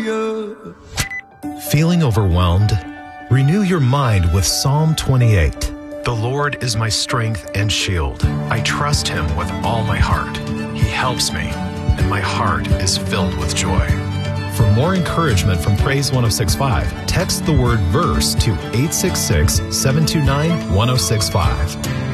Hallelujah. Feeling overwhelmed? Renew your mind with Psalm 28. The Lord is my strength and shield. I trust him with all my heart. He helps me, and my heart is filled with joy. For more encouragement from Praise 106.5, text the word verse to 866-729-1065.